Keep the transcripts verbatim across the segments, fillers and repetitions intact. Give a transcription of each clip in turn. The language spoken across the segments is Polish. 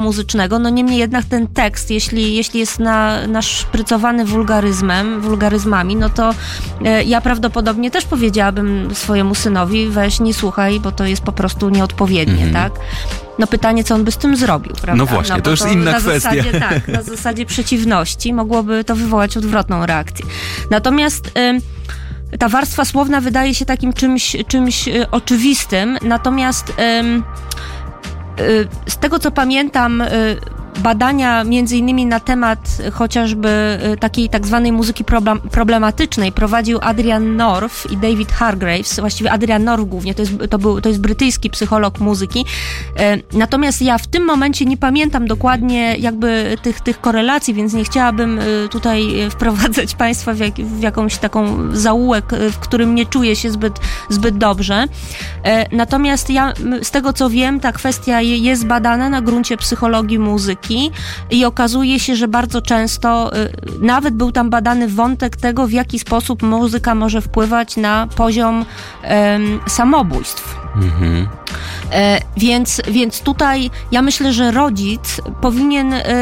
muzycznego. No niemniej jednak ten tekst, jeśli, jeśli jest na, naszprycowany wulgaryzmem, wulgaryzmami, no to e, ja prawdopodobnie też powiedziałabym swojemu synowi, weź nie słuchaj, bo to jest po prostu nieodpowiednie, mm. tak? No pytanie, co on by z tym zrobił, prawda? No właśnie, no, to już to inna na kwestia. Zasadzie, tak, na zasadzie przeciwności mogłoby to wywołać odwrotną reakcję. Natomiast y, ta warstwa słowna wydaje się takim czymś, czymś y, oczywistym, natomiast y, y, z tego, co pamiętam, y, badania między innymi na temat chociażby takiej tak zwanej muzyki problematycznej prowadził Adrian North i David Hargraves, właściwie Adrian North głównie, to jest, to był, to jest brytyjski psycholog muzyki. Natomiast ja w tym momencie nie pamiętam dokładnie jakby tych, tych korelacji, więc nie chciałabym tutaj wprowadzać Państwa w, jak, w jakąś taką zaułek, w którym nie czuję się zbyt, zbyt dobrze. Natomiast ja z tego, co wiem, ta kwestia jest badana na gruncie psychologii muzyki i okazuje się, że bardzo często y, nawet był tam badany wątek tego, w jaki sposób muzyka może wpływać na poziom y, samobójstw. Mhm. E, więc, więc tutaj ja myślę, że rodzic powinien y,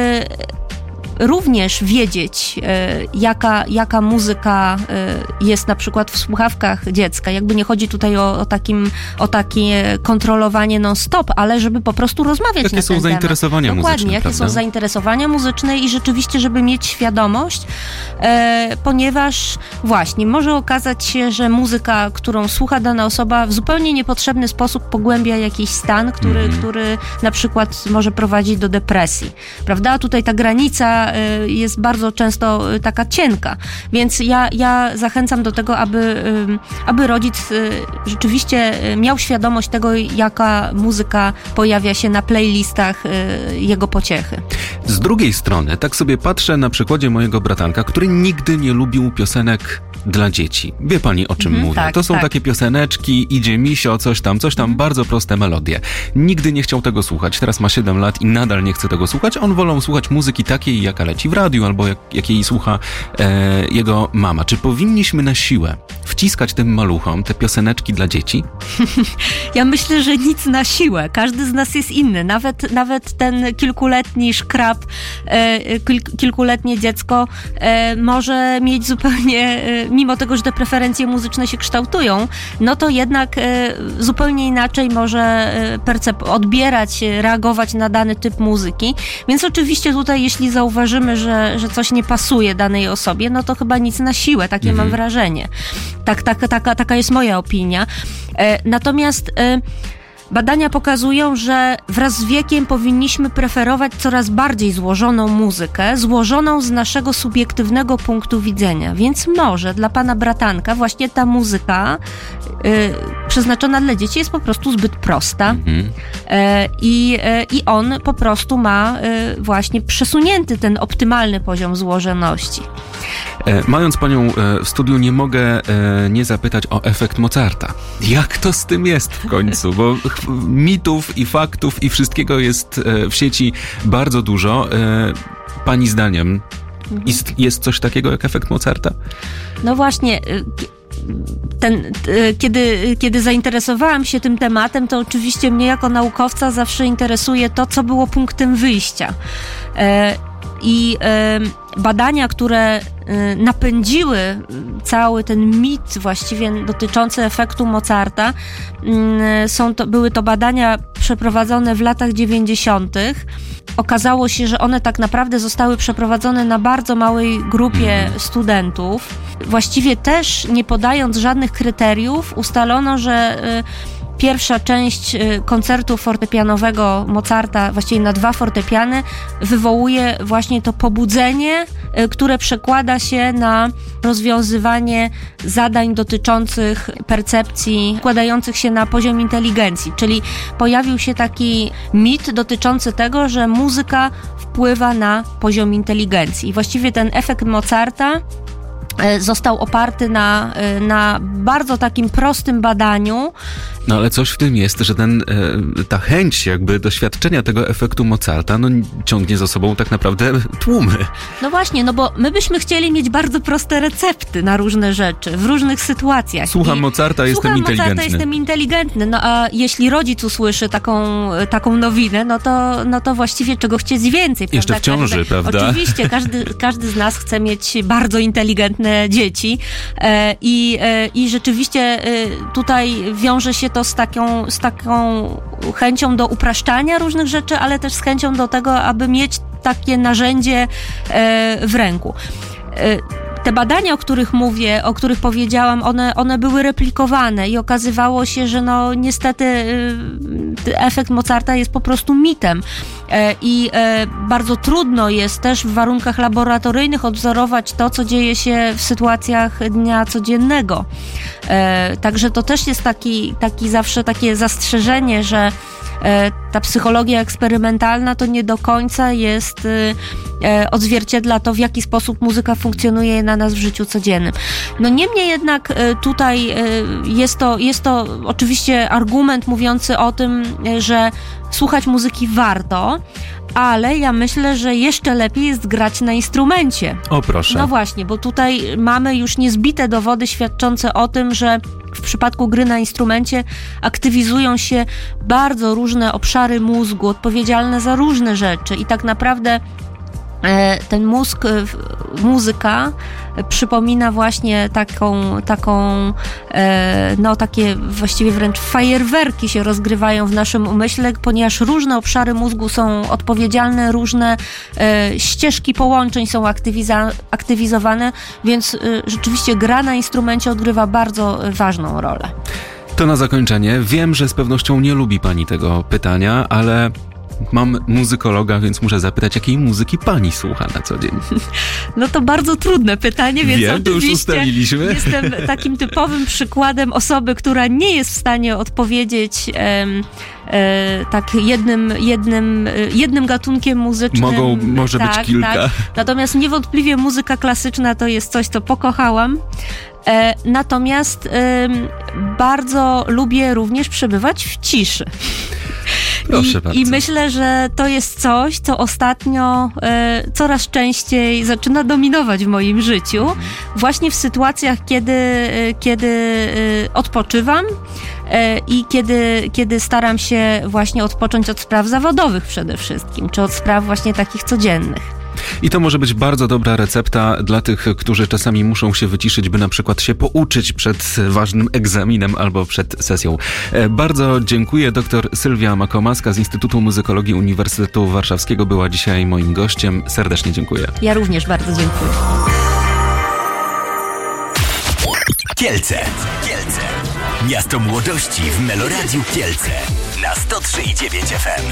również wiedzieć, e, jaka, jaka muzyka e, jest na przykład w słuchawkach dziecka. Jakby nie chodzi tutaj o, o, takim, o takie kontrolowanie non-stop, ale żeby po prostu rozmawiać jakie na ten temat. Jakie są zainteresowania Dokładnie, muzyczne, jakie prawda? są zainteresowania muzyczne i rzeczywiście, żeby mieć świadomość, e, ponieważ właśnie może okazać się, że muzyka, którą słucha dana osoba w zupełnie niepotrzebny sposób pogłębia jakiś stan, który, mm. który na przykład może prowadzić do depresji. Prawda? Tutaj ta granica jest bardzo często taka cienka, więc ja, ja zachęcam do tego, aby, aby rodzic rzeczywiście miał świadomość tego, jaka muzyka pojawia się na playlistach jego pociechy. Z drugiej strony, tak sobie patrzę na przykładzie mojego bratanka, który nigdy nie lubił piosenek dla dzieci. Wie pani, o czym mm, mówię? Tak, to są tak. takie pioseneczki, idzie misio, coś tam, coś tam, mm. bardzo proste melodie. Nigdy nie chciał tego słuchać. Teraz ma siedem lat i nadal nie chce tego słuchać. On wolał słuchać muzyki takiej, jaka leci w radiu, albo jak, jakiej słucha e, jego mama. Czy powinniśmy na siłę wciskać tym maluchom te pioseneczki dla dzieci? Ja myślę, że nic na siłę. Każdy z nas jest inny. Nawet, nawet ten kilkuletni szkrab, e, kil, kilkuletnie dziecko e, może mieć zupełnie, e, mimo tego, że te preferencje muzyczne się kształtują, no to jednak e, zupełnie inaczej może e, percep- odbierać, reagować na dany typ muzyki. Więc oczywiście tutaj, jeśli zauważymy, że, że coś nie pasuje danej osobie, no to chyba nic na siłę. Takie mhm. mam wrażenie. Tak, tak, taka, taka jest moja opinia. E, natomiast e, badania pokazują, że wraz z wiekiem powinniśmy preferować coraz bardziej złożoną muzykę, złożoną z naszego subiektywnego punktu widzenia. Więc może dla pana bratanka właśnie ta muzyka y, przeznaczona dla dzieci jest po prostu zbyt prosta mm-hmm. y, i, y, i on po prostu ma y, właśnie przesunięty ten optymalny poziom złożoności. E, mając panią e, w studiu, nie mogę e, nie zapytać o efekt Mozarta. Jak to z tym jest w końcu? Bo ch- mitów i faktów i wszystkiego jest e, w sieci bardzo dużo. E, pani zdaniem mhm. jest, jest coś takiego jak efekt Mozarta? No właśnie... Ten, kiedy, kiedy zainteresowałam się tym tematem, to oczywiście mnie jako naukowca zawsze interesuje to, co było punktem wyjścia. E, I e, badania, które napędziły cały ten mit właściwie dotyczący efektu Mozarta, są to, były to badania przeprowadzone w latach dziewięćdziesiątych. Okazało się, że one tak naprawdę zostały przeprowadzone na bardzo małej grupie studentów. Właściwie też nie podając żadnych kryteriów, ustalono, że pierwsza część koncertu fortepianowego Mozarta, właściwie na dwa fortepiany, wywołuje właśnie to pobudzenie, które przekłada się na rozwiązywanie zadań dotyczących percepcji, składających się na poziom inteligencji. Czyli pojawił się taki mit dotyczący tego, że muzyka wpływa na poziom inteligencji. I właściwie ten efekt Mozarta został oparty na, na bardzo takim prostym badaniu. No ale coś w tym jest, że ten, ta chęć jakby doświadczenia tego efektu Mozarta no, ciągnie za sobą tak naprawdę tłumy. No właśnie, no bo my byśmy chcieli mieć bardzo proste recepty na różne rzeczy, w różnych sytuacjach. Słucham I Mozarta, jestem słucham inteligentny. Mozarta, jestem inteligentny. No a jeśli rodzic usłyszy taką, taką nowinę, no to, no to właściwie czego chcieć więcej. Prawda? Jeszcze w ciąży, każdy, prawda? Oczywiście, każdy, każdy z nas chce mieć bardzo inteligentne dzieci e, i, e, i rzeczywiście e, tutaj wiąże się to z taką, z taką chęcią do upraszczania różnych rzeczy, ale też z chęcią do tego, aby mieć takie narzędzie e, w ręku. E, Te badania, o których mówię, o których powiedziałam, one, one były replikowane i okazywało się, że no niestety y, efekt Mozarta jest po prostu mitem e, i e, bardzo trudno jest też w warunkach laboratoryjnych odwzorować to, co dzieje się w sytuacjach dnia codziennego. E, także to też jest taki, taki zawsze takie zastrzeżenie, że ta psychologia eksperymentalna to nie do końca jest, odzwierciedla to, w jaki sposób muzyka funkcjonuje na nas w życiu codziennym. No niemniej jednak tutaj jest to, jest to oczywiście argument mówiący o tym, że słuchać muzyki warto, ale ja myślę, że jeszcze lepiej jest grać na instrumencie. O proszę. No właśnie, bo tutaj mamy już niezbite dowody świadczące o tym, że w przypadku gry na instrumencie aktywizują się bardzo różne obszary mózgu, odpowiedzialne za różne rzeczy i tak naprawdę ten mózg, muzyka przypomina właśnie taką, taką no takie właściwie wręcz fajerwerki się rozgrywają w naszym umyśle, ponieważ różne obszary mózgu są odpowiedzialne, różne ścieżki połączeń są aktywiza- aktywizowane, więc rzeczywiście gra na instrumencie odgrywa bardzo ważną rolę. To na zakończenie. Wiem, że z pewnością nie lubi pani tego pytania, ale mam muzykologa, więc muszę zapytać, jakiej muzyki pani słucha na co dzień? No to bardzo trudne pytanie, więc Wiem, to już ustaliliśmy. Jestem takim typowym przykładem osoby, która nie jest w stanie odpowiedzieć em, e, tak jednym, jednym, jednym gatunkiem muzycznym. Mogą, może tak, być kilka. Tak. Natomiast niewątpliwie muzyka klasyczna to jest coś, co pokochałam. E, natomiast e, bardzo lubię również przebywać w ciszy. Proszę I, I myślę, że to jest coś, co ostatnio e, coraz częściej zaczyna dominować w moim życiu. Mhm. Właśnie w sytuacjach, kiedy, e, kiedy e, odpoczywam e, i kiedy, kiedy staram się właśnie odpocząć od spraw zawodowych przede wszystkim, czy od spraw właśnie takich codziennych. I to może być bardzo dobra recepta dla tych, którzy czasami muszą się wyciszyć, by na przykład się pouczyć przed ważnym egzaminem albo przed sesją. Bardzo dziękuję. Doktor Sylwia Makomaska z Instytutu Muzykologii Uniwersytetu Warszawskiego była dzisiaj moim gościem. Serdecznie dziękuję. Ja również bardzo dziękuję. Kielce. Kielce. Miasto młodości w Meloradiu Kielce. Na sto trzy i dziewięć F M.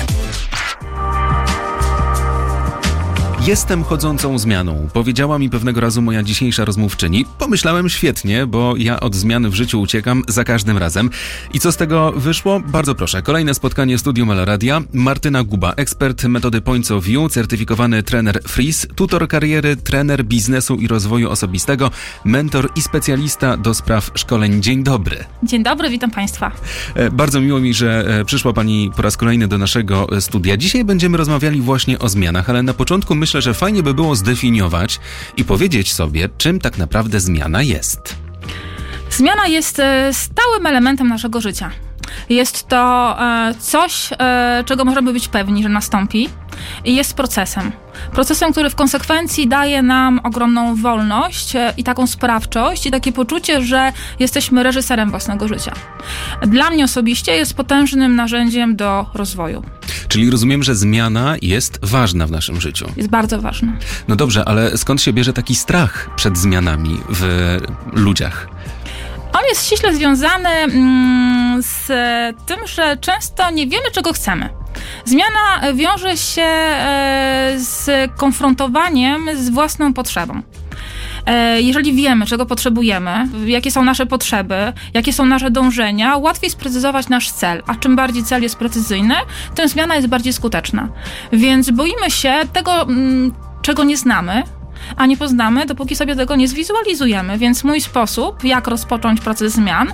Jestem chodzącą zmianą, powiedziała mi pewnego razu moja dzisiejsza rozmówczyni. Pomyślałem świetnie, bo ja od zmiany w życiu uciekam za każdym razem. I co z tego wyszło? Bardzo proszę. Kolejne spotkanie Studiu Meloradia. Martyna Guba, ekspert metody Points of View, certyfikowany trener Freeze, tutor kariery, trener biznesu i rozwoju osobistego, mentor i specjalista do spraw szkoleń. Dzień dobry. Dzień dobry, witam Państwa. Bardzo miło mi, że przyszła Pani po raz kolejny do naszego studia. Dzisiaj będziemy rozmawiali właśnie o zmianach, ale na początku myślę, że fajnie by było zdefiniować i powiedzieć sobie, czym tak naprawdę zmiana jest. Zmiana jest stałym elementem naszego życia. Jest to coś, czego możemy być pewni, że nastąpi i jest procesem. Procesem, który w konsekwencji daje nam ogromną wolność i taką sprawczość i takie poczucie, że jesteśmy reżyserem własnego życia. Dla mnie osobiście jest potężnym narzędziem do rozwoju. Czyli rozumiem, że zmiana jest ważna w naszym życiu. Jest bardzo ważna. No dobrze, ale skąd się bierze taki strach przed zmianami w ludziach? On jest ściśle związany mm, z tym, że często nie wiemy, czego chcemy. Zmiana wiąże się e, z konfrontowaniem z własną potrzebą. E, jeżeli wiemy, czego potrzebujemy, jakie są nasze potrzeby, jakie są nasze dążenia, łatwiej sprecyzować nasz cel. A czym bardziej cel jest precyzyjny, tym zmiana jest bardziej skuteczna. Więc boimy się tego, m, czego nie znamy, a nie poznamy, dopóki sobie tego nie zwizualizujemy. Więc mój sposób, jak rozpocząć proces zmian,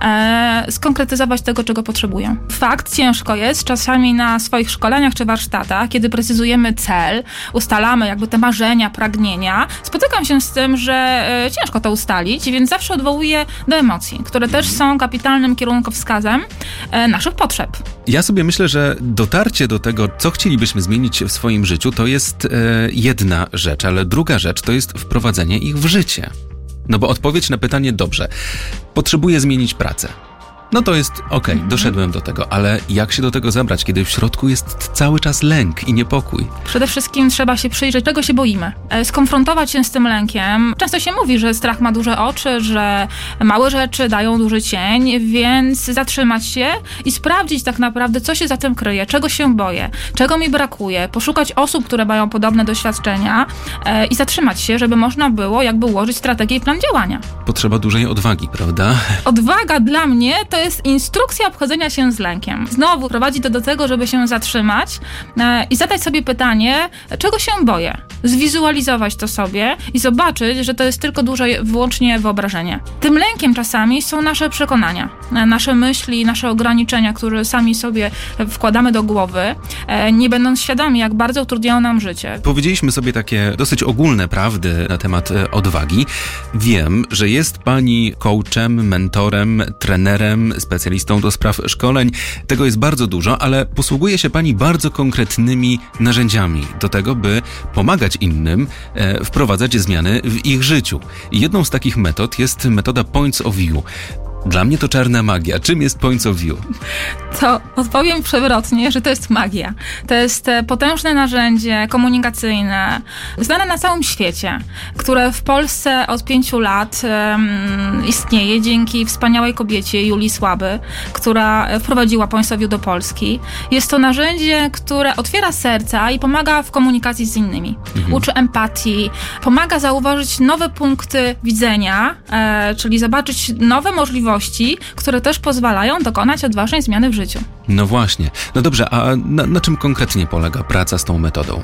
e, skonkretyzować tego, czego potrzebuję. Fakt, ciężko jest czasami na swoich szkoleniach czy warsztatach, kiedy precyzujemy cel, ustalamy jakby te marzenia, pragnienia, spotykam się z tym, że e, ciężko to ustalić, więc zawsze odwołuję do emocji, które też są kapitalnym kierunkowskazem e, naszych potrzeb. Ja sobie myślę, że dotarcie do tego, co chcielibyśmy zmienić w swoim życiu, to jest e, jedna rzecz, ale druga rzecz to jest wprowadzenie ich w życie. No bo odpowiedź na pytanie, dobrze, potrzebuję zmienić pracę. No to jest okej, okay, doszedłem do tego, ale jak się do tego zabrać, kiedy w środku jest cały czas lęk i niepokój? Przede wszystkim trzeba się przyjrzeć, czego się boimy. Skonfrontować się z tym lękiem. Często się mówi, że strach ma duże oczy, że małe rzeczy dają duży cień, więc zatrzymać się i sprawdzić tak naprawdę, co się za tym kryje, czego się boję, czego mi brakuje, poszukać osób, które mają podobne doświadczenia e, i zatrzymać się, żeby można było jakby ułożyć strategię i plan działania. Potrzeba dużej odwagi, prawda? Odwaga dla mnie to jest instrukcja obchodzenia się z lękiem. Znowu prowadzi to do tego, żeby się zatrzymać e, i zadać sobie pytanie, czego się boję. Zwizualizować to sobie i zobaczyć, że to jest tylko duże wyłącznie wyobrażenie. Tym lękiem czasami są nasze przekonania, e, nasze myśli, nasze ograniczenia, które sami sobie wkładamy do głowy, e, nie będąc świadomi, jak bardzo utrudniają nam życie. Powiedzieliśmy sobie takie dosyć ogólne prawdy na temat e, odwagi. Wiem, że jest pani coachem, mentorem, trenerem, specjalistą do spraw szkoleń. Tego jest bardzo dużo, ale posługuje się pani bardzo konkretnymi narzędziami do tego, by pomagać innym e, wprowadzać zmiany w ich życiu. I jedną z takich metod jest metoda Points of View. Dla mnie to czarna magia. Czym jest Points of View? To odpowiem przewrotnie, że to jest magia. To jest potężne narzędzie komunikacyjne, znane na całym świecie, które w Polsce od pięciu lat um, istnieje dzięki wspaniałej kobiecie Julii Słaby, która wprowadziła Points of View do Polski. Jest to narzędzie, które otwiera serca i pomaga w komunikacji z innymi. Mhm. Uczy empatii, pomaga zauważyć nowe punkty widzenia, e, czyli zobaczyć nowe możliwości, które też pozwalają dokonać odważnej zmiany w życiu. No właśnie. No dobrze, a na, na czym konkretnie polega praca z tą metodą?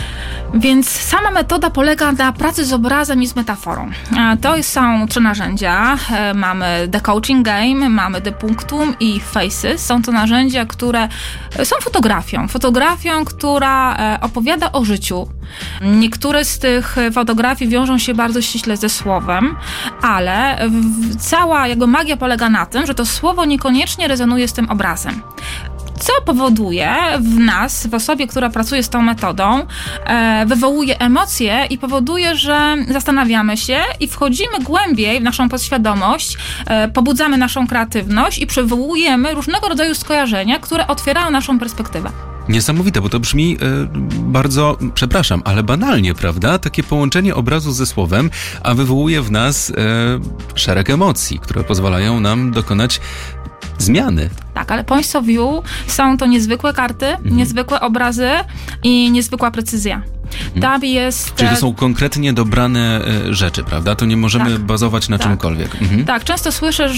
Więc sama metoda polega na pracy z obrazem i z metaforą. To są trzy narzędzia. Mamy The Coaching Game, mamy The Punctum i Faces. Są to narzędzia, które są fotografią. Fotografią, która opowiada o życiu. Niektóre z tych fotografii wiążą się bardzo ściśle ze słowem, ale cała jakby magia polega na tym, że to słowo niekoniecznie rezonuje z tym obrazem. Co powoduje w nas, w osobie, która pracuje z tą metodą, e, wywołuje emocje i powoduje, że zastanawiamy się i wchodzimy głębiej w naszą podświadomość, e, pobudzamy naszą kreatywność i przywołujemy różnego rodzaju skojarzenia, które otwierają naszą perspektywę. Niesamowite, bo to brzmi e, bardzo, przepraszam, ale banalnie, prawda? Takie połączenie obrazu ze słowem, a wywołuje w nas e, szereg emocji, które pozwalają nam dokonać zmiany. Tak, ale Points of View są to niezwykłe karty, mhm. niezwykłe obrazy i niezwykła precyzja. Tam jest... Czyli to są konkretnie dobrane y, rzeczy, prawda? To nie możemy tak, bazować na tak. czymkolwiek. Mhm. Tak, często słyszę,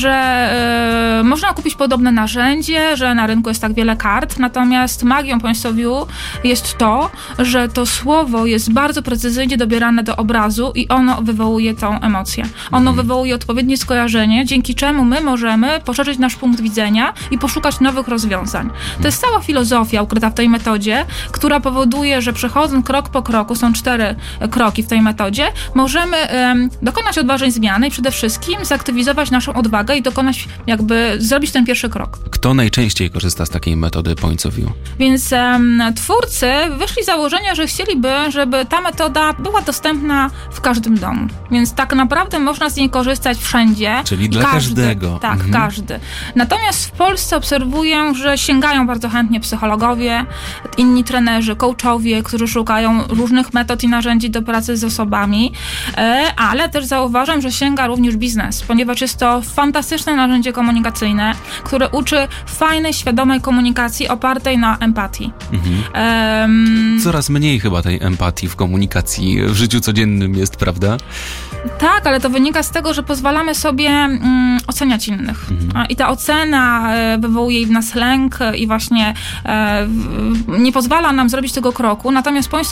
że y, można kupić podobne narzędzie, że na rynku jest tak wiele kart, natomiast magią Points of View jest to, że to słowo jest bardzo precyzyjnie dobierane do obrazu i ono wywołuje tą emocję. Ono mhm. wywołuje odpowiednie skojarzenie, dzięki czemu my możemy poszerzyć nasz punkt widzenia i poszukać nowych rozwiązań. Mhm. To jest cała filozofia ukryta w tej metodzie, która powoduje, że przechodząc krok po kroku, są cztery kroki w tej metodzie, możemy um, dokonać odważnej zmiany i przede wszystkim zaktywizować naszą odwagę i dokonać, jakby zrobić ten pierwszy krok. Kto najczęściej korzysta z takiej metody Points of View? Więc um, twórcy wyszli z założenia, że chcieliby, żeby ta metoda była dostępna w każdym domu. Więc tak naprawdę można z niej korzystać wszędzie. Czyli dla każdy, każdego. Tak, mhm. każdy. Natomiast w Polsce obserwuję, że sięgają bardzo chętnie psychologowie, inni trenerzy, coachowie, którzy szukają różnych metod i narzędzi do pracy z osobami, ale też zauważam, że sięga również biznes, ponieważ jest to fantastyczne narzędzie komunikacyjne, które uczy fajnej, świadomej komunikacji opartej na empatii. Mhm. Um, Coraz mniej chyba tej empatii w komunikacji w życiu codziennym jest, prawda? Tak, ale to wynika z tego, że pozwalamy sobie mm, oceniać innych. Mhm. I ta ocena e, wywołuje w nas lęk i właśnie e, w, nie pozwala nam zrobić tego kroku. Natomiast Points of View jest tak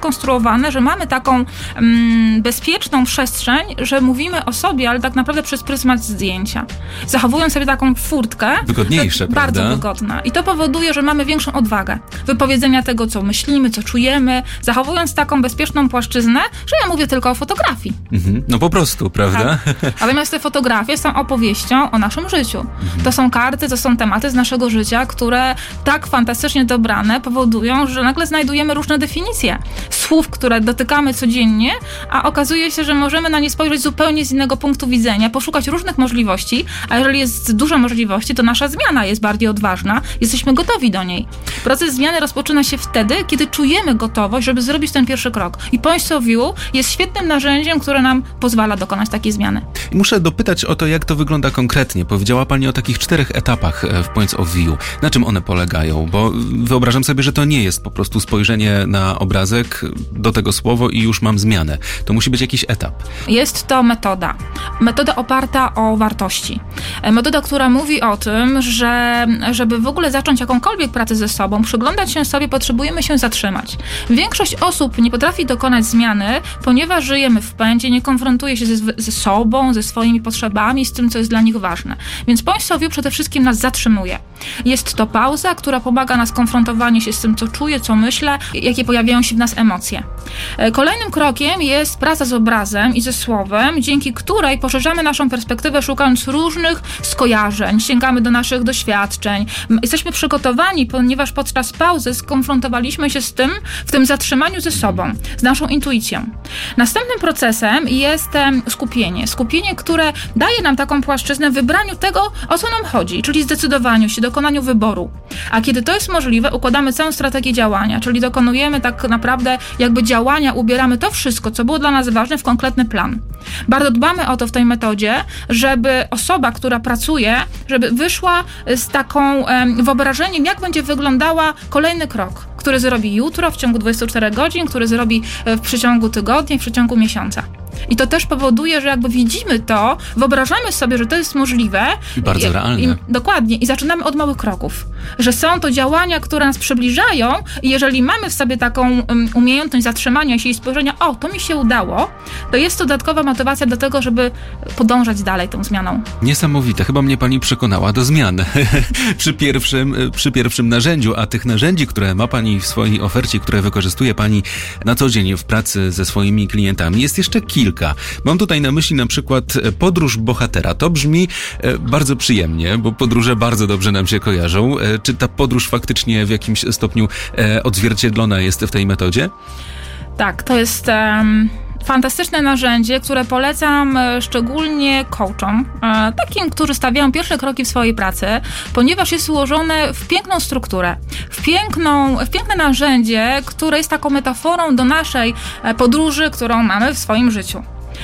skonstruowane, że mamy taką mm, bezpieczną przestrzeń, że mówimy o sobie, ale tak naprawdę przez pryzmat zdjęcia. Zachowując sobie taką furtkę. Wygodniejsze, tak, prawda? Bardzo wygodna. I to powoduje, że mamy większą odwagę wypowiedzenia tego, co myślimy, co czujemy, zachowując taką bezpieczną płaszczyznę, że ja mówię tylko o fotografii. Mhm. No po prostu, prawda? Tak. Natomiast te fotografie są opowieścią o naszym życiu. Mhm. To są karty, to są tematy z naszego życia, które tak fantastycznie dobrane powodują, że nagle znajdujemy różne definicje słów, które dotykamy codziennie, a okazuje się, że możemy na nie spojrzeć zupełnie z innego punktu widzenia, poszukać różnych możliwości, a jeżeli jest dużo możliwości, to nasza zmiana jest bardziej odważna, jesteśmy gotowi do niej. Proces zmiany rozpoczyna się wtedy, kiedy czujemy gotowość, żeby zrobić ten pierwszy krok. I Points of View jest świetnym narzędziem, które nam pozwala dokonać takiej zmiany. I muszę dopytać o to, jak to wygląda konkretnie. Powiedziała Pani o takich czterech etapach w Points of View. Na czym one polegają? Bo wyobrażam sobie, że to nie jest po prostu spojrzenie na obrazek, do tego słowo i już mam zmianę. To musi być jakiś etap. Jest to metoda. Metoda oparta o wartości. Metoda, która mówi o tym, że żeby w ogóle zacząć jakąkolwiek pracę ze sobą, przyglądać się sobie, potrzebujemy się zatrzymać. Większość osób nie potrafi dokonać zmiany, ponieważ żyjemy w pędzie, nie konfrontuje się ze, ze sobą, ze swoimi potrzebami, z tym, co jest dla nich ważne. Więc Points of View przede wszystkim nas zatrzymuje. Jest to pauza, która pomaga nas konfrontowanie się z tym, co czuję, co myślę, jakie pojawiają się w nas emocje. Kolejnym krokiem jest praca z obrazem i ze słowem, dzięki której poszerzamy naszą perspektywę, szukając różnych skojarzeń, sięgamy do naszych doświadczeń. Jesteśmy przygotowani, ponieważ podczas pauzy skonfrontowaliśmy się z tym, w tym zatrzymaniu ze sobą, z naszą intuicją. Następnym procesem jest skupienie. Skupienie, które daje nam taką płaszczyznę w wybraniu tego, o co nam chodzi, czyli zdecydowaniu się, dokonaniu wyboru. A kiedy to jest możliwe, układamy całą strategię działania, czyli dokonujemy tak naprawdę jakby działania, ubieramy to wszystko, co było dla nas ważne, w konkretny plan. Bardzo dbamy o to w tej metodzie, żeby osoba, która pracuje, żeby wyszła z taką um, wyobrażeniem, jak będzie wyglądała kolejny krok, który zrobi jutro, w ciągu dwudziestu czterech godzin, który zrobi w przeciągu tygodnia, w przeciągu miesiąca. I to też powoduje, że jakby widzimy to, wyobrażamy sobie, że to jest możliwe. I bardzo i, realne. I, dokładnie. I zaczynamy od małych kroków. Że są to działania, które nas przybliżają i jeżeli mamy w sobie taką um, umiejętność zatrzymania się i spojrzenia, o, to mi się udało, to jest to dodatkowa motywacja do tego, żeby podążać dalej tą zmianą. Niesamowite. Chyba mnie Pani przekonała do zmian przy, pierwszym, przy pierwszym narzędziu, a tych narzędzi, które ma Pani w swojej ofercie, które wykorzystuje Pani na co dzień w pracy ze swoimi klientami, jest jeszcze kilka. Mam tutaj na myśli na przykład podróż bohatera. To brzmi bardzo przyjemnie, bo podróże bardzo dobrze nam się kojarzą. Czy ta podróż faktycznie w jakimś stopniu odzwierciedlona jest w tej metodzie? Tak, to jest... Um... fantastyczne narzędzie, które polecam szczególnie coachom, takim, którzy stawiają pierwsze kroki w swojej pracy, ponieważ jest ułożone w piękną strukturę, w, piękną, w piękne narzędzie, które jest taką metaforą do naszej podróży, którą mamy w swoim życiu.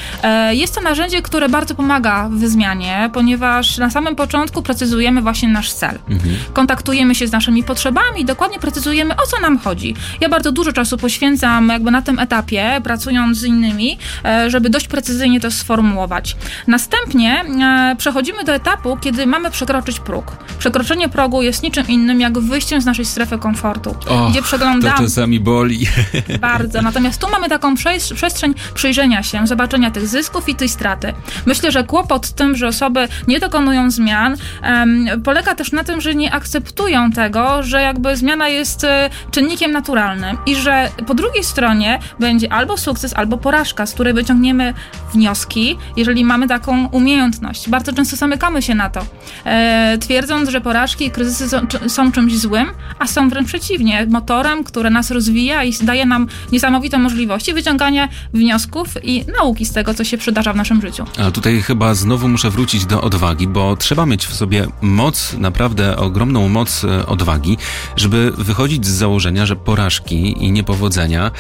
Jest to narzędzie, które bardzo pomaga w zmianie, ponieważ na samym początku precyzujemy właśnie nasz cel. Mhm. Kontaktujemy się z naszymi potrzebami i dokładnie precyzujemy, o co nam chodzi. Ja bardzo dużo czasu poświęcam jakby na tym etapie, pracując z innymi, żeby dość precyzyjnie to sformułować. Następnie przechodzimy do etapu, kiedy mamy przekroczyć próg. Przekroczenie progu jest niczym innym, jak wyjściem z naszej strefy komfortu, Och, gdzie przeglądamy... to czasami boli. Bardzo. Natomiast tu mamy taką przestrzeń przyjrzenia się, zobaczenia tych zysków i tej straty. Myślę, że kłopot z tym, że osoby nie dokonują zmian, um, polega też na tym, że nie akceptują tego, że jakby zmiana jest e, czynnikiem naturalnym i że po drugiej stronie będzie albo sukces, albo porażka, z której wyciągniemy wnioski, jeżeli mamy taką umiejętność. Bardzo często zamykamy się na to, e, twierdząc, że porażki i kryzysy są, są czymś złym, a są wręcz przeciwnie, motorem, który nas rozwija i daje nam niesamowite możliwości wyciągania wniosków i nauki z tego, co się przydarza w naszym życiu. A tutaj chyba znowu muszę wrócić do odwagi, bo trzeba mieć w sobie moc, naprawdę ogromną moc odwagi, żeby wychodzić z założenia, że porażki i niepowodzenia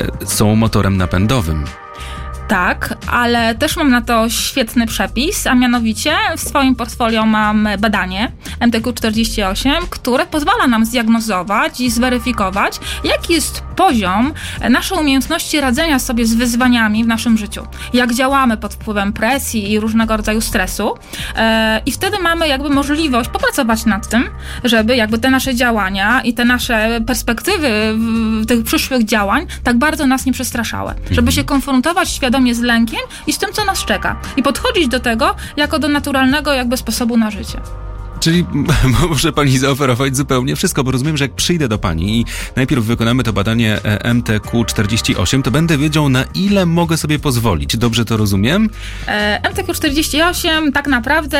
są motorem napędowym. Tak, ale też mam na to świetny przepis, a mianowicie w swoim portfolio mam badanie M T Q czterdzieści osiem, które pozwala nam zdiagnozować i zweryfikować, jaki jest poziom naszej umiejętności radzenia sobie z wyzwaniami w naszym życiu. Jak działamy pod wpływem presji i różnego rodzaju stresu e, i wtedy mamy jakby możliwość popracować nad tym, żeby jakby te nasze działania i te nasze perspektywy w, tych przyszłych działań tak bardzo nas nie przestraszały. Żeby się konfrontować świadomie z lękiem i z tym, co nas czeka. I podchodzić do tego jako do naturalnego jakby sposobu na życie. Czyli może pani zaoferować zupełnie wszystko, bo rozumiem, że jak przyjdę do pani i najpierw wykonamy to badanie M T Q czterdzieści osiem, to będę wiedział, na ile mogę sobie pozwolić. Dobrze to rozumiem? M T Q czterdzieści osiem tak naprawdę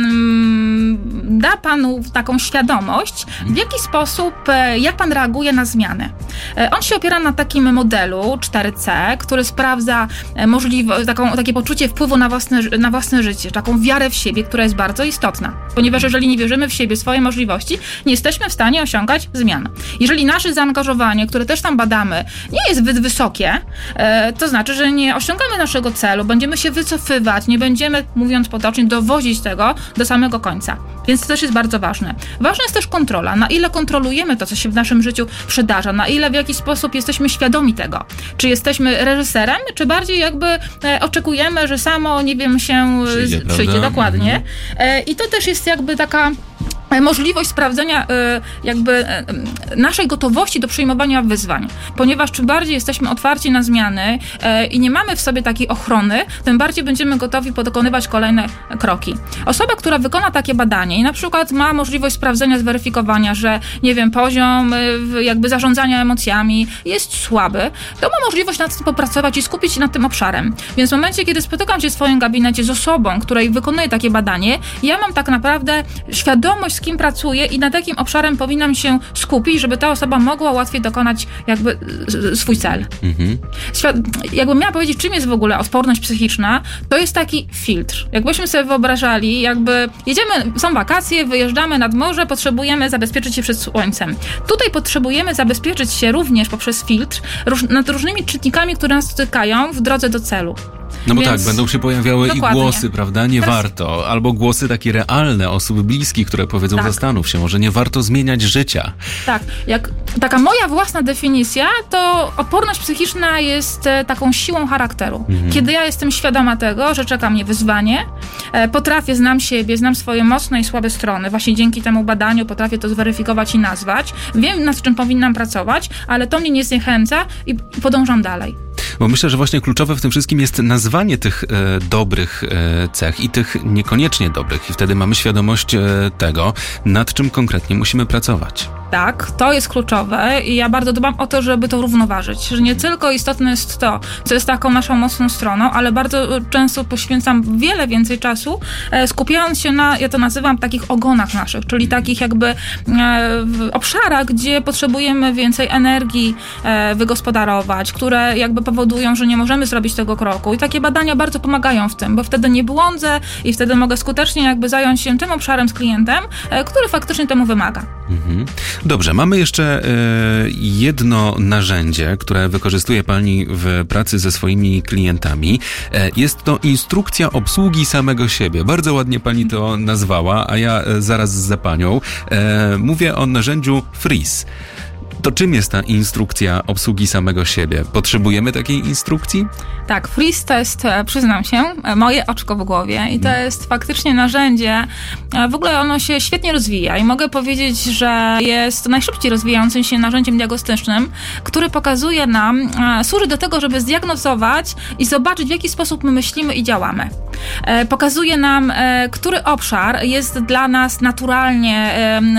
mm, da panu taką świadomość, w jaki sposób, jak pan reaguje na zmiany. On się opiera na takim modelu cztery C, który sprawdza możliwość, taką, takie poczucie wpływu na własne, na własne życie, taką wiarę w siebie, która jest bardzo istotna. Ponieważ jeżeli nie wierzymy w siebie, swoje możliwości, nie jesteśmy w stanie osiągać zmian. Jeżeli nasze zaangażowanie, które też tam badamy, nie jest zbyt wysokie, e, to znaczy, że nie osiągamy naszego celu, będziemy się wycofywać, nie będziemy, mówiąc potocznie, dowozić tego do samego końca. Więc to też jest bardzo ważne. Ważna jest też kontrola. Na ile kontrolujemy to, co się w naszym życiu przydarza, na ile w jakiś sposób jesteśmy świadomi tego. Czy jesteśmy reżyserem, czy bardziej jakby e, oczekujemy, że samo, nie wiem, się przyjdzie, z, przyjdzie dokładnie. Mhm. E, I to też jest jakby taka możliwość sprawdzenia jakby naszej gotowości do przyjmowania wyzwań. Ponieważ czym bardziej jesteśmy otwarci na zmiany i nie mamy w sobie takiej ochrony, tym bardziej będziemy gotowi dokonywać kolejne kroki. Osoba, która wykona takie badanie i na przykład ma możliwość sprawdzenia, zweryfikowania, że nie wiem, poziom jakby zarządzania emocjami jest słaby, to ma możliwość nad tym popracować i skupić się nad tym obszarem. Więc w momencie, kiedy spotykam się w swoim gabinecie z osobą, której wykonuje takie badanie, ja mam tak naprawdę świadomość, z kim pracuję i nad jakim obszarem powinnam się skupić, żeby ta osoba mogła łatwiej dokonać jakby swój cel. Mhm. Świat- jakbym miała powiedzieć, czym jest w ogóle odporność psychiczna, to jest taki filtr. Jakbyśmy sobie wyobrażali, jakby jedziemy, są wakacje, wyjeżdżamy nad morze, potrzebujemy zabezpieczyć się przed słońcem. Tutaj potrzebujemy zabezpieczyć się również poprzez filtr róż- nad różnymi czynnikami, które nas dotykają w drodze do celu. No bo Więc tak, będą się pojawiały dokładnie. i głosy, prawda? Nie Teraz... warto. Albo głosy takie realne, osób bliskich, które powiedzą, tak. zastanów się, może nie warto zmieniać życia. Tak, jak taka moja własna definicja, to odporność psychiczna jest e, taką siłą charakteru. Mhm. Kiedy ja jestem świadoma tego, że czeka mnie wyzwanie, e, potrafię, znam siebie, znam swoje mocne i słabe strony. Właśnie dzięki temu badaniu potrafię to zweryfikować i nazwać. Wiem, nad czym powinnam pracować, ale to mnie nie zniechęca i podążam dalej. Bo myślę, że właśnie kluczowe w tym wszystkim jest nazwanie tych e, dobrych e, cech i tych niekoniecznie dobrych. I wtedy mamy świadomość e, tego, nad czym konkretnie musimy pracować. Tak, to jest kluczowe i ja bardzo dbam o to, żeby to równoważyć. Że nie tylko istotne jest to, co jest taką naszą mocną stroną, ale bardzo często poświęcam wiele więcej czasu, e, skupiając się na, ja to nazywam, takich ogonach naszych, czyli takich jakby e, w obszarach, gdzie potrzebujemy więcej energii e, wygospodarować, które jakby powodują, że nie możemy zrobić tego kroku. I takie badania bardzo pomagają w tym, bo wtedy nie błądzę i wtedy mogę skutecznie jakby zająć się tym obszarem z klientem, e, który faktycznie temu wymaga. Mhm. Dobrze, mamy jeszcze e, jedno narzędzie, które wykorzystuje pani w pracy ze swoimi klientami. E, jest to instrukcja obsługi samego siebie. Bardzo ładnie pani to nazwała, a ja e, zaraz za panią. E, mówię o narzędziu Freeze. To czym jest ta instrukcja obsługi samego siebie? Potrzebujemy takiej instrukcji? Tak, Freeze to jest, przyznam się, moje oczko w głowie i to jest faktycznie narzędzie, w ogóle ono się świetnie rozwija i mogę powiedzieć, że jest najszybciej rozwijającym się narzędziem diagnostycznym, który pokazuje nam, służy do tego, żeby zdiagnozować i zobaczyć, w jaki sposób my myślimy i działamy. Pokazuje nam, który obszar jest dla nas naturalnie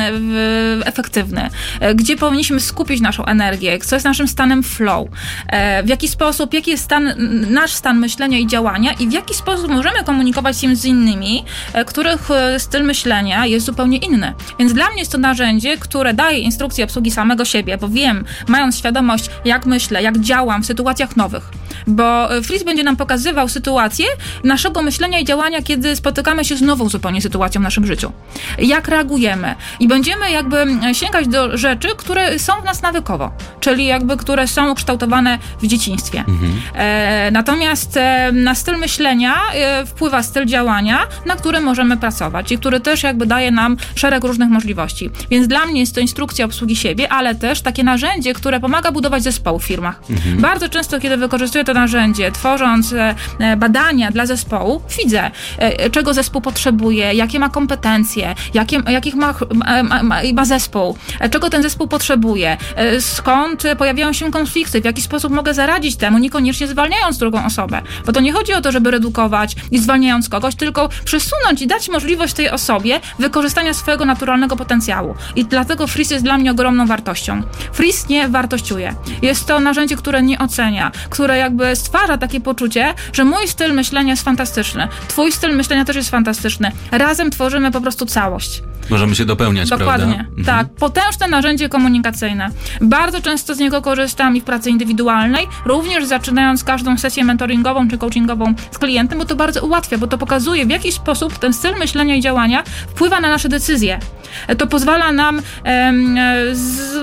efektywny, gdzie powinniśmy skupić naszą energię, co jest naszym stanem flow, w jaki sposób, jaki jest stan, nasz stan myślenia i działania i w jaki sposób możemy komunikować się z innymi, których styl myślenia jest zupełnie inny. Więc dla mnie jest to narzędzie, które daje instrukcję obsługi samego siebie, bo wiem, mając świadomość, jak myślę, jak działam w sytuacjach nowych, bo Freeze będzie nam pokazywał sytuację naszego myślenia i działania, kiedy spotykamy się z nową zupełnie sytuacją w naszym życiu. Jak reagujemy. I będziemy jakby sięgać do rzeczy, które są w nas nawykowo, czyli jakby, które są ukształtowane w dzieciństwie. Mhm. E, natomiast e, na styl myślenia e, wpływa styl działania, na którym możemy pracować i który też jakby daje nam szereg różnych możliwości. Więc dla mnie jest to instrukcja obsługi siebie, ale też takie narzędzie, które pomaga budować zespoły w firmach. Mhm. Bardzo często, kiedy wykorzystuję to narzędzie, tworząc e, badania dla zespołu, widzę, e, czego zespół potrzebuje, jakie ma kompetencje, jakie, jakich ma, ma, ma, ma zespół, e, czego ten zespół potrzebuje, e, skąd pojawiają się konflikty, w jaki sposób mogę zaradzić temu, niekoniecznie zwalniając drugą osobę. Bo to nie chodzi o to, żeby redukować i zwalniając kogoś, tylko przesunąć i dać możliwość tej osobie wykorzystania swojego naturalnego potencjału. I dlatego Freeze jest dla mnie ogromną wartością. Freeze nie wartościuje. Jest to narzędzie, które nie ocenia, które jakby stwarza takie poczucie, że mój styl myślenia jest fantastyczny, twój styl myślenia też jest fantastyczny. Razem tworzymy po prostu całość. Możemy się dopełniać, Dokładnie. prawda? Mhm. Tak. Potężne narzędzie komunikacyjne. Bardzo często z niego korzystam i w pracy indywidualnej, również zaczynając każdą sesję mentoringową czy coachingową z klientem, bo to bardzo ułatwia, bo to pokazuje, w jaki sposób ten styl myślenia i działania wpływa na nasze decyzje. To pozwala nam em, z,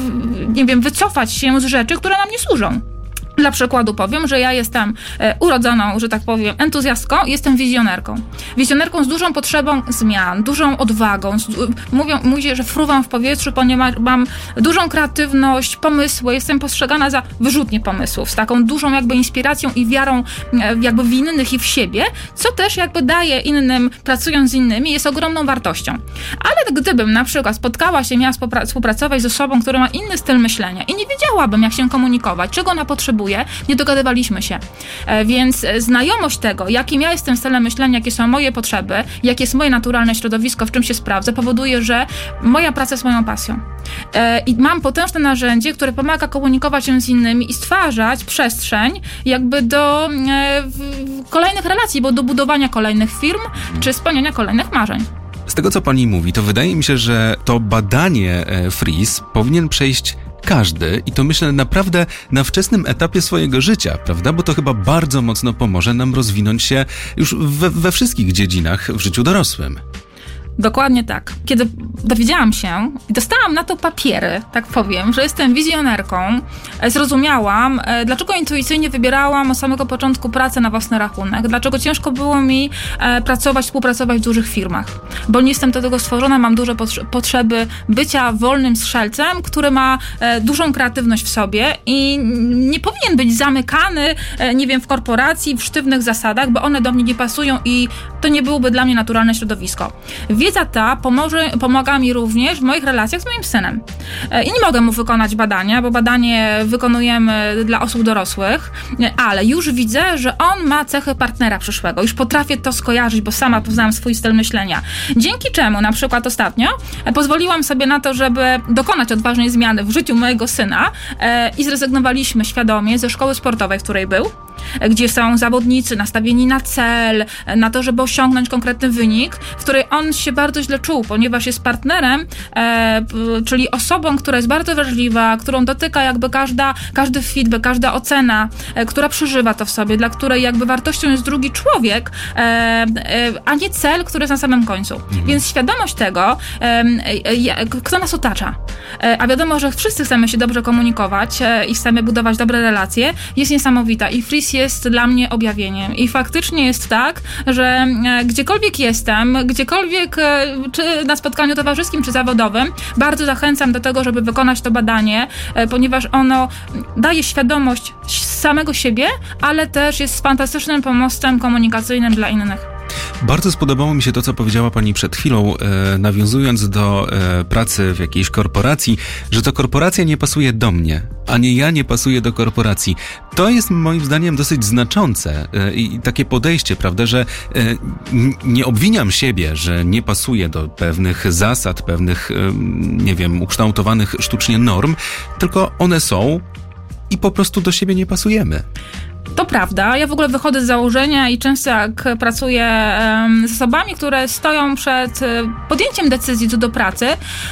nie wiem, wycofać się z rzeczy, które nam nie służą. Dla przykładu powiem, że ja jestem e, urodzoną, że tak powiem, entuzjastką, jestem wizjonerką. Wizjonerką z dużą potrzebą zmian, dużą odwagą. Z, mówią, mówię, że fruwam w powietrzu, ponieważ mam dużą kreatywność, pomysły, jestem postrzegana za wyrzutnię pomysłów, z taką dużą jakby inspiracją i wiarą e, jakby w innych i w siebie, co też jakby daje innym, pracując z innymi, jest ogromną wartością. Ale gdybym na przykład spotkała się, miała współpracować z osobą, która ma inny styl myślenia i nie wiedziałabym, jak się komunikować, czego ona potrzebuje, nie dogadywaliśmy się. E, więc znajomość tego, jakim ja jestem stylem myślenia, jakie są moje potrzeby, jakie jest moje naturalne środowisko, w czym się sprawdzę, powoduje, że moja praca jest moją pasją. E, I mam potężne narzędzie, które pomaga komunikować się z innymi i stwarzać przestrzeń jakby do e, w, kolejnych relacji, bo do budowania kolejnych firm, czy spełniania kolejnych marzeń. Z tego, co pani mówi, to wydaje mi się, że to badanie Freeze powinien przejść każdy i to myślę naprawdę na wczesnym etapie swojego życia, prawda? Bo to chyba bardzo mocno pomoże nam rozwinąć się już we, we wszystkich dziedzinach w życiu dorosłym. Dokładnie tak. Kiedy dowiedziałam się i dostałam na to papiery, tak powiem, że jestem wizjonerką, zrozumiałam, dlaczego intuicyjnie wybierałam od samego początku pracę na własny rachunek, dlaczego ciężko było mi pracować, współpracować w dużych firmach, bo nie jestem do tego stworzona, mam duże potrzeby bycia wolnym strzelcem, który ma dużą kreatywność w sobie i nie powinien być zamykany, nie wiem, w korporacji, w sztywnych zasadach, bo one do mnie nie pasują i to nie byłoby dla mnie naturalne środowisko. Wiedza ta pomoże, pomaga mi również w moich relacjach z moim synem. I nie mogę mu wykonać badania, bo badanie wykonujemy dla osób dorosłych, ale już widzę, że on ma cechy partnera przyszłego. Już potrafię to skojarzyć, bo sama poznałam swój styl myślenia. Dzięki czemu na przykład ostatnio pozwoliłam sobie na to, żeby dokonać odważnej zmiany w życiu mojego syna i zrezygnowaliśmy świadomie ze szkoły sportowej, w której był, gdzie są zawodnicy nastawieni na cel, na to, żeby osiągnąć konkretny wynik, w której on się bardzo źle czuł, ponieważ jest partnerem, e, czyli osobą, która jest bardzo wrażliwa, którą dotyka jakby każda, każdy feedback, każda ocena, e, która przeżywa to w sobie, dla której jakby wartością jest drugi człowiek, e, e, a nie cel, który jest na samym końcu. Mhm. Więc świadomość tego, e, e, kto nas otacza, e, a wiadomo, że wszyscy chcemy się dobrze komunikować e, i chcemy budować dobre relacje, jest niesamowita i Freeze jest dla mnie objawieniem. I faktycznie jest tak, że e, gdziekolwiek jestem, gdziekolwiek, e, czy na spotkaniu towarzyskim, czy zawodowym, bardzo zachęcam do tego, żeby wykonać to badanie, e, ponieważ ono daje świadomość samego siebie, ale też jest fantastycznym pomostem komunikacyjnym dla innych. Bardzo spodobało mi się to, co powiedziała pani przed chwilą, e, nawiązując do e, pracy w jakiejś korporacji, że to korporacja nie pasuje do mnie, a nie ja nie pasuję do korporacji. To jest moim zdaniem dosyć znaczące e, i takie podejście, prawda, że e, n- nie obwiniam siebie, że nie pasuję do pewnych zasad, pewnych, e, nie wiem, ukształtowanych sztucznie norm, tylko one są i po prostu do siebie nie pasujemy. To prawda. Ja w ogóle wychodzę z założenia i często jak pracuję um, z osobami, które stoją przed podjęciem decyzji co do pracy,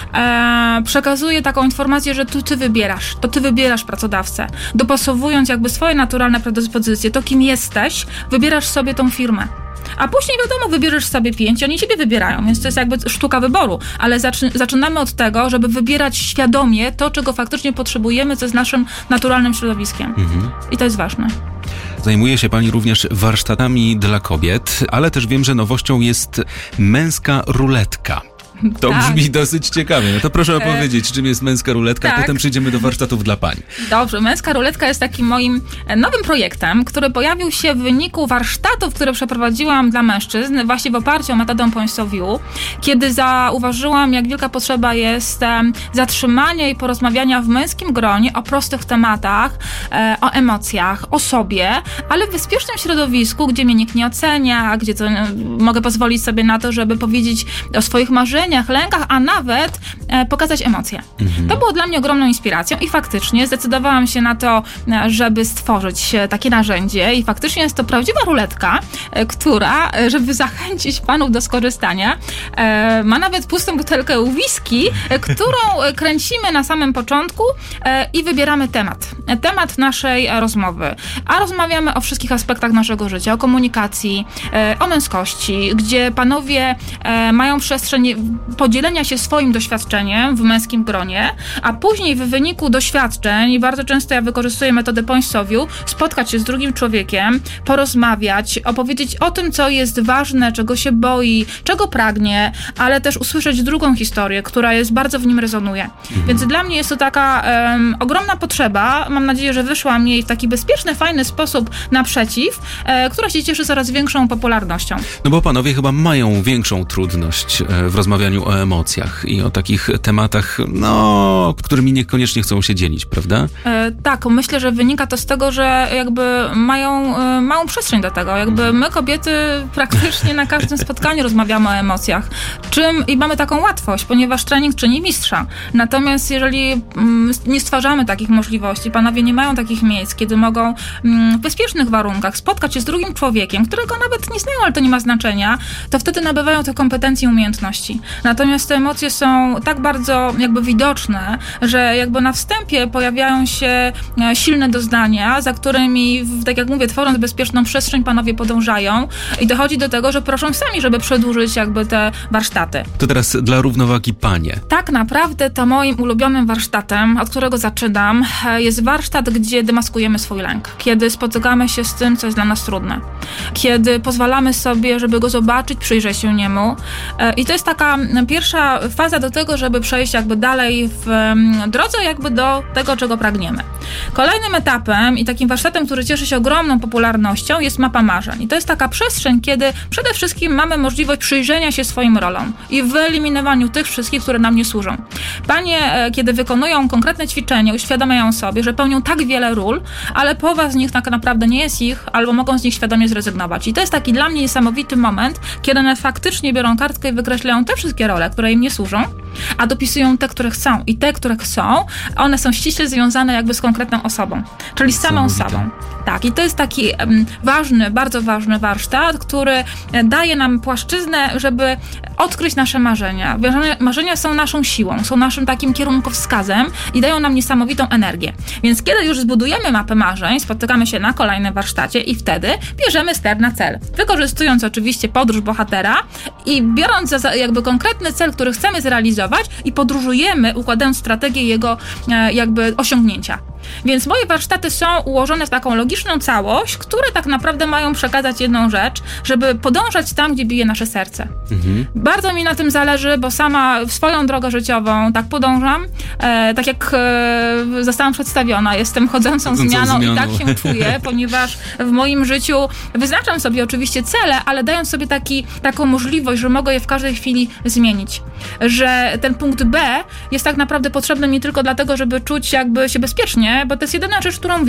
e, przekazuję taką informację, że tu ty wybierasz, to ty wybierasz pracodawcę. Dopasowując jakby swoje naturalne predyspozycje, to kim jesteś, wybierasz sobie tą firmę. A później wiadomo, wybierzesz sobie pięć, oni ciebie wybierają, więc to jest jakby sztuka wyboru. Ale zaczy- zaczynamy od tego, żeby wybierać świadomie to, czego faktycznie potrzebujemy, co jest naszym naturalnym środowiskiem. Mhm. I to jest ważne. Zajmuje się pani również warsztatami dla kobiet, ale też wiem, że nowością jest męska ruletka. To tak. brzmi dosyć ciekawie. No to proszę opowiedzieć, czym jest męska ruletka, tak. a potem przejdziemy do warsztatów dla pań. Dobrze, męska ruletka jest takim moim nowym projektem, który pojawił się w wyniku warsztatów, które przeprowadziłam dla mężczyzn, właśnie w oparciu o metodę Points of View, kiedy zauważyłam, jak wielka potrzeba jest zatrzymania i porozmawiania w męskim gronie o prostych tematach, o emocjach, o sobie, ale w bezpiecznym środowisku, gdzie mnie nikt nie ocenia, gdzie to, mogę pozwolić sobie na to, żeby powiedzieć o swoich marzeniach, lękach, a nawet e, pokazać emocje. Mhm. To było dla mnie ogromną inspiracją i faktycznie zdecydowałam się na to, żeby stworzyć takie narzędzie i faktycznie jest to prawdziwa ruletka, e, która, żeby zachęcić panów do skorzystania, e, ma nawet pustą butelkę whisky, e, którą kręcimy na samym początku e, i wybieramy temat. E, temat naszej rozmowy. A rozmawiamy o wszystkich aspektach naszego życia, o komunikacji, e, o męskości, gdzie panowie e, mają przestrzeń podzielenia się swoim doświadczeniem w męskim gronie, a później w wyniku doświadczeń, i bardzo często ja wykorzystuję metodę Points of View, spotkać się z drugim człowiekiem, porozmawiać, opowiedzieć o tym, co jest ważne, czego się boi, czego pragnie, ale też usłyszeć drugą historię, która jest bardzo w nim rezonuje. Mhm. Więc dla mnie jest to taka um, ogromna potrzeba, mam nadzieję, że wyszła mi jej w taki bezpieczny, fajny sposób naprzeciw, e, która się cieszy coraz większą popularnością. No bo panowie chyba mają większą trudność w rozmawianiu o emocjach i o takich tematach, no, którymi niekoniecznie chcą się dzielić, prawda? E, tak, myślę, że wynika to z tego, że jakby mają e, małą przestrzeń do tego. Jakby my, kobiety, praktycznie na każdym spotkaniu rozmawiamy o emocjach. Czym i mamy taką łatwość, ponieważ trening czyni mistrza. Natomiast jeżeli mm, nie stwarzamy takich możliwości, panowie nie mają takich miejsc, kiedy mogą mm, w bezpiecznych warunkach spotkać się z drugim człowiekiem, którego nawet nie znają, ale to nie ma znaczenia, to wtedy nabywają te kompetencje i umiejętności. Natomiast te emocje są tak bardzo jakby widoczne, że jakby na wstępie pojawiają się silne doznania, za którymi, tak jak mówię, tworząc bezpieczną przestrzeń, panowie podążają i dochodzi do tego, że proszą sami, żeby przedłużyć jakby te warsztaty. To teraz dla równowagi panie. Tak naprawdę to moim ulubionym warsztatem, od którego zaczynam, jest warsztat, gdzie demaskujemy swój lęk. Kiedy spotykamy się z tym, co jest dla nas trudne. Kiedy pozwalamy sobie, żeby go zobaczyć, przyjrzeć się niemu. I to jest taka pierwsza faza do tego, żeby przejść jakby dalej w drodze jakby do tego, czego pragniemy. Kolejnym etapem i takim warsztatem, który cieszy się ogromną popularnością, jest mapa marzeń. I to jest taka przestrzeń, kiedy przede wszystkim mamy możliwość przyjrzenia się swoim rolom i wyeliminowaniu tych wszystkich, które nam nie służą. Panie, kiedy wykonują konkretne ćwiczenie, uświadamiają sobie, że pełnią tak wiele ról, ale połowa z nich tak naprawdę nie jest ich, albo mogą z nich świadomie zrezygnować. I to jest taki dla mnie niesamowity moment, kiedy one faktycznie biorą kartkę i wykreślają te wszystkie role, które im nie służą, a dopisują te, które chcą. I te, które chcą, one są ściśle związane jakby z konkretną osobą, czyli z samą sobą. Tak, i to jest taki um, ważny, bardzo ważny warsztat, który daje nam płaszczyznę, żeby odkryć nasze marzenia. Marzenia są naszą siłą, są naszym takim kierunkowskazem i dają nam niesamowitą energię. Więc kiedy już zbudujemy mapę marzeń, spotykamy się na kolejnym warsztacie i wtedy bierzemy ster na cel. Wykorzystując oczywiście podróż bohatera i biorąc za jakby konkretny cel, który chcemy zrealizować i podróżujemy, układając strategię jego e, jakby osiągnięcia. Więc moje warsztaty są ułożone w taką logiczną całość, które tak naprawdę mają przekazać jedną rzecz, żeby podążać tam, gdzie bije nasze serce. Mhm. Bardzo mi na tym zależy, bo sama w swoją drogę życiową tak podążam, e, tak jak e, zostałam przedstawiona, jestem chodzącą zmianą, zmianą i tak się czuję, ponieważ w moim życiu wyznaczam sobie oczywiście cele, ale dając sobie taki, taką możliwość, że mogę je w każdej chwili zmienić. Że ten punkt B jest tak naprawdę potrzebny mi tylko dlatego, żeby czuć jakby się bezpiecznie, bo to jest jedyna rzecz, którą wiem.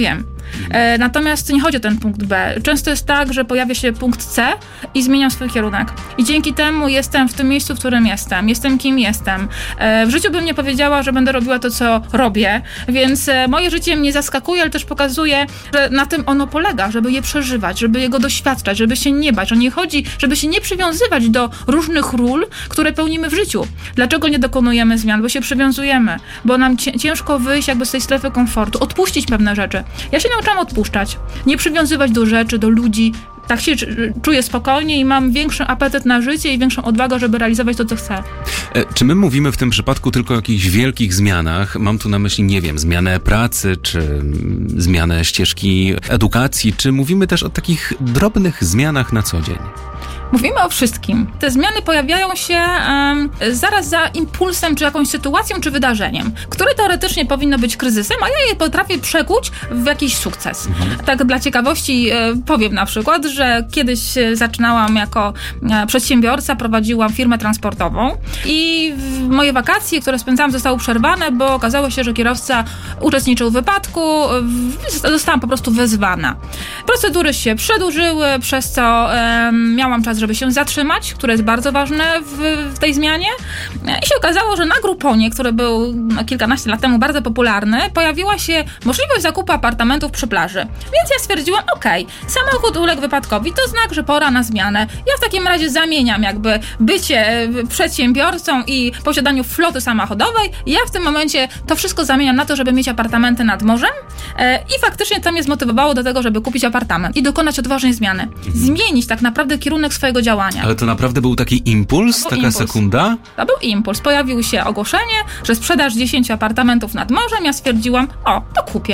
E, natomiast nie chodzi o ten punkt B. Często jest tak, że pojawia się punkt C i zmieniam swój kierunek. I dzięki temu jestem w tym miejscu, w którym jestem. Jestem kim jestem. E, w życiu bym nie powiedziała, że będę robiła to, co robię, więc e, moje życie mnie zaskakuje, ale też pokazuje, że na tym ono polega, żeby je przeżywać, żeby jego doświadczać, żeby się nie bać, że nie chodzi, żeby się nie przywiązywać do różnych ról, które pełnimy w życiu. Dlaczego nie dokonujemy zmian? Bo się przywiązujemy, bo nam ciężko wyjść jakby z tej strefy komfortu, odpuścić pewne rzeczy. Ja się nauczyłam odpuszczać, nie przywiązywać do rzeczy, do ludzi. Tak się czuję spokojnie i mam większy apetyt na życie i większą odwagę, żeby realizować to, co chcę. E, czy my mówimy w tym przypadku tylko o jakichś wielkich zmianach? Mam tu na myśli, nie wiem, zmianę pracy, czy mm, zmianę ścieżki edukacji, czy mówimy też o takich drobnych zmianach na co dzień? Mówimy o wszystkim. Te zmiany pojawiają się um, zaraz za impulsem, czy jakąś sytuacją, czy wydarzeniem, które teoretycznie powinno być kryzysem, a ja je potrafię przekuć w jakiś sukces. Mhm. Tak dla ciekawości e, powiem na przykład, że kiedyś e, zaczynałam jako e, przedsiębiorca, prowadziłam firmę transportową i w, moje wakacje, które spędzałam, zostały przerwane, bo okazało się, że kierowca uczestniczył w wypadku, w, zostałam po prostu wezwana. Procedury się przedłużyły, przez co e, miałam czas, żeby się zatrzymać, które jest bardzo ważne w, w tej zmianie. I się okazało, że na Grouponie, który był kilkanaście lat temu bardzo popularny, pojawiła się możliwość zakupu apartamentów przy plaży. Więc ja stwierdziłam, okej, okay, samochód uległ wypadkowi, to znak, że pora na zmianę. Ja w takim razie zamieniam jakby bycie przedsiębiorcą i posiadaniu floty samochodowej. Ja w tym momencie to wszystko zamieniam na to, żeby mieć apartamenty nad morzem i faktycznie to mnie zmotywowało do tego, żeby kupić apartament i dokonać odważnej zmiany. Zmienić tak naprawdę kierunek swojego działania. Ale to naprawdę był taki impuls, taka impuls. sekunda? To był impuls. Pojawił się ogłoszenie, że sprzedaż dziesięciu apartamentów nad morzem. Ja stwierdziłam, o, to kupię.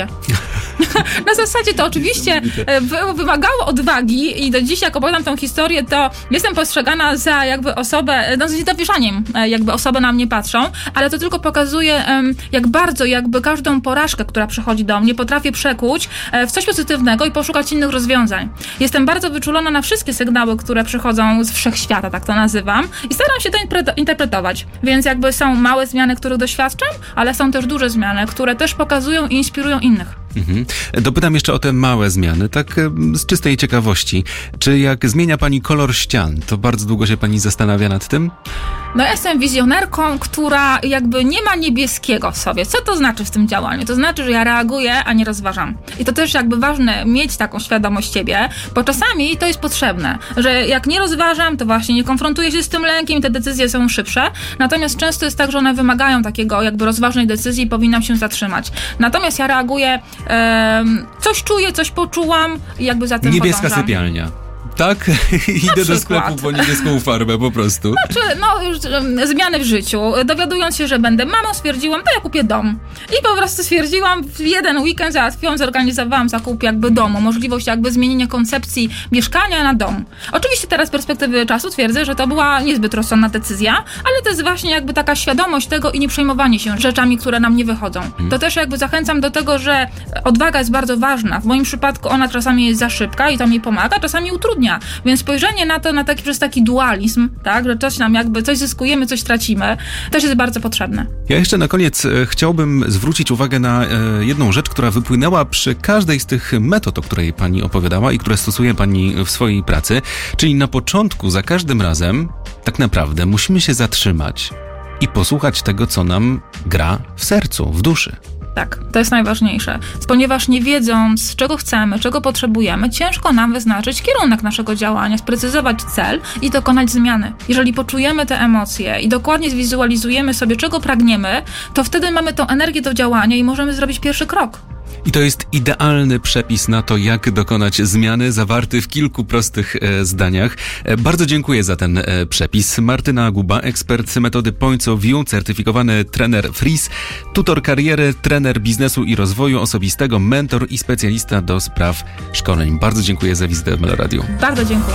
Na zasadzie to oczywiście wy- wymagało odwagi i do dziś, jak opowiadam tą historię, to jestem postrzegana za jakby osobę, no z niedowierzaniem jakby osoby na mnie patrzą, ale to tylko pokazuje, jak bardzo jakby każdą porażkę, która przychodzi do mnie, potrafię przekuć w coś pozytywnego i poszukać innych rozwiązań. Jestem bardzo wyczulona na wszystkie sygnały, które przychodzą z wszechświata, tak to nazywam, i staram się to interpretować. Więc jakby są małe zmiany, których doświadczam, ale są też duże zmiany, które też pokazują i inspirują innych. Mhm. Dopytam jeszcze o te małe zmiany, tak z czystej ciekawości. Czy jak zmienia pani kolor ścian, to bardzo długo się pani zastanawia nad tym? No ja jestem wizjonerką, która jakby nie ma niebieskiego w sobie. Co to znaczy w tym działaniu? To znaczy, że ja reaguję, a nie rozważam. I to też jakby ważne mieć taką świadomość siebie, bo czasami to jest potrzebne, że jak nie rozważam, to właśnie nie konfrontuję się z tym lękiem i te decyzje są szybsze. Natomiast często jest tak, że one wymagają takiego jakby rozważnej decyzji i powinnam się zatrzymać. Natomiast ja reaguję, um, coś czuję, coś poczułam i jakby za tym Niebieska podążam. sypialnia. Tak? Idę do sklepu po niebieską farbę po prostu. Znaczy, no już um, zmiany w życiu. Dowiadując się, że będę mamą, stwierdziłam, to ja kupię dom. I po prostu stwierdziłam, w jeden weekend załatwiłam, zorganizowałam zakup jakby domu. Możliwość jakby zmienienia koncepcji mieszkania na dom. Oczywiście teraz z perspektywy czasu twierdzę, że to była niezbyt rozsądna decyzja, ale to jest właśnie jakby taka świadomość tego i nie przejmowanie się rzeczami, które nam nie wychodzą. Hmm. To też jakby zachęcam do tego, że odwaga jest bardzo ważna. W moim przypadku ona czasami jest za szybka i to mi pomaga, czasami utrudnia. Więc spojrzenie na to, na taki, przez taki dualizm, tak, że coś nam jakby, coś zyskujemy, coś tracimy, też jest bardzo potrzebne. Ja jeszcze na koniec e, chciałbym zwrócić uwagę na e, jedną rzecz, która wypłynęła przy każdej z tych metod, o której pani opowiadała i które stosuje pani w swojej pracy, czyli na początku, za każdym razem, tak naprawdę musimy się zatrzymać i posłuchać tego, co nam gra w sercu, w duszy. Tak, to jest najważniejsze, ponieważ nie wiedząc, czego chcemy, czego potrzebujemy, ciężko nam wyznaczyć kierunek naszego działania, sprecyzować cel i dokonać zmiany. Jeżeli poczujemy te emocje i dokładnie zwizualizujemy sobie, czego pragniemy, to wtedy mamy tą energię do działania i możemy zrobić pierwszy krok. I to jest idealny przepis na to, jak dokonać zmiany, zawarty w kilku prostych e, zdaniach. E, bardzo dziękuję za ten e, przepis. Martyna Guba, ekspert metody Points of View, certyfikowany trener Freeze, tutor kariery, trener biznesu i rozwoju osobistego, mentor i specjalista do spraw szkoleń. Bardzo dziękuję za wizytę w Meloradiu. Bardzo dziękuję.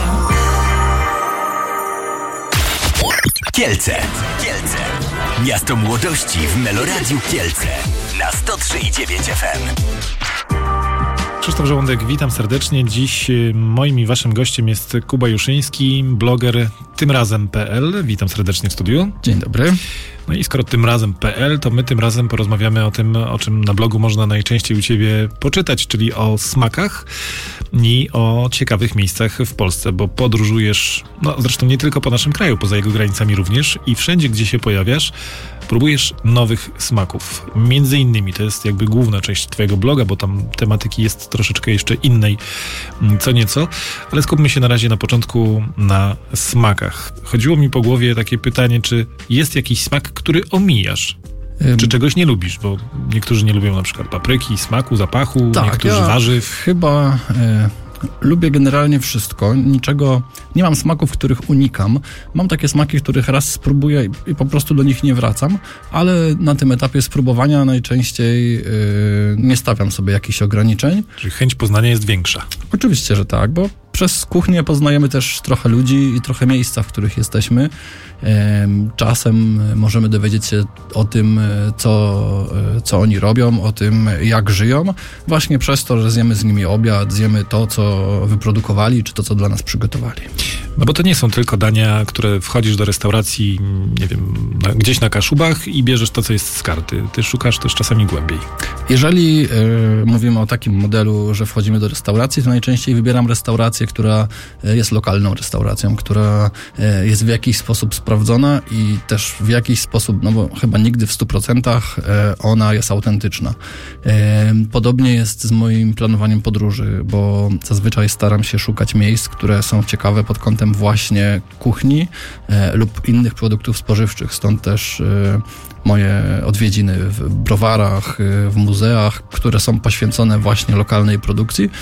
Kielce. Kielce. Miasto młodości w Meloradiu Kielce. Na sto trzy i dziewięć F M. Krzysztof Żołądek, witam serdecznie. Dziś moim i waszym gościem jest Kuba Juszyński, bloger tymrazem kropka pe el. Witam serdecznie w studiu. Dzień dobry. No i skoro tymrazem kropka pe el, to my tym razem porozmawiamy o tym, o czym na blogu można najczęściej u ciebie poczytać, czyli o smakach i o ciekawych miejscach w Polsce, bo podróżujesz, no zresztą nie tylko po naszym kraju, poza jego granicami również i wszędzie, gdzie się pojawiasz, próbujesz nowych smaków. Między innymi, to jest jakby główna część twojego bloga, bo tam tematyki jest troszeczkę jeszcze innej, co nieco, ale skupmy się na razie na początku na smakach. Chodziło mi po głowie takie pytanie, czy jest jakiś smak, który omijasz? Ym... Czy czegoś nie lubisz? Bo niektórzy nie lubią na przykład papryki, smaku, zapachu, tak, niektórzy ja warzyw. Chyba... Y- Lubię generalnie wszystko, niczego, nie mam smaków, których unikam. Mam takie smaki, których raz spróbuję i, i po prostu do nich nie wracam, ale na tym etapie spróbowania najczęściej yy, nie stawiam sobie jakichś ograniczeń. Czyli chęć poznania jest większa. Oczywiście, że tak, bo przez kuchnię poznajemy też trochę ludzi i trochę miejsca, w których jesteśmy. Czasem możemy dowiedzieć się o tym, co, co oni robią, o tym, jak żyją, właśnie przez to, że zjemy z nimi obiad, zjemy to, co wyprodukowali, czy to, co dla nas przygotowali. No bo to nie są tylko dania, które wchodzisz do restauracji, nie wiem, na, gdzieś na Kaszubach i bierzesz to, co jest z karty. Ty szukasz też czasami głębiej. Jeżeli yy, mówimy o takim modelu, że wchodzimy do restauracji, to najczęściej wybieram restaurację, która jest lokalną restauracją, która yy, jest w jakiś sposób sprawdzona i też w jakiś sposób, no bo chyba nigdy w stu procentach yy, ona jest autentyczna. Yy, podobnie jest z moim planowaniem podróży, bo zazwyczaj staram się szukać miejsc, które są ciekawe pod kątem właśnie kuchni e, lub innych produktów spożywczych. Stąd też e, moje odwiedziny w browarach, e, w muzeach, które są poświęcone właśnie lokalnej produkcji,